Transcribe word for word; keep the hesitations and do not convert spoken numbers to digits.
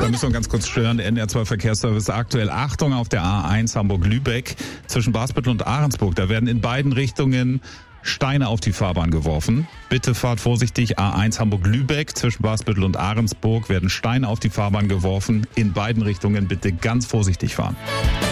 Da müssen wir ganz kurz stören. N R zwei Verkehrsservice aktuell. Achtung auf der A eins Hamburg-Lübeck zwischen Basbüttel und Ahrensburg. Da werden in beiden Richtungen Steine auf die Fahrbahn geworfen. Bitte fahrt vorsichtig. A eins Hamburg-Lübeck zwischen Basbüttel und Ahrensburg werden Steine auf die Fahrbahn geworfen. In beiden Richtungen bitte ganz vorsichtig fahren.